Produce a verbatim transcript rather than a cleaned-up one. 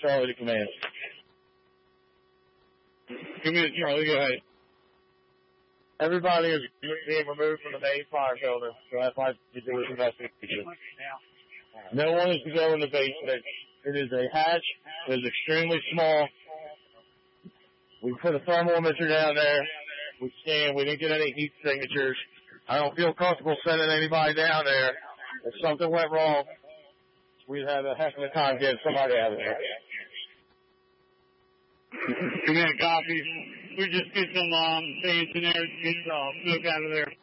Charlie to command. Command Charlie, go ahead. Everybody is being removed from the main fire building, so that's why you do this investigation. No one is to go in the basement. It is a hatch. It is extremely small. We put a thermometer down there. We scanned. We didn't get any heat signatures. I don't feel comfortable sending anybody down there. If something went wrong, we'd have a heck of a time getting somebody out of there. Command, copy. We just get some um, sand in there, get uh, smoke out of there.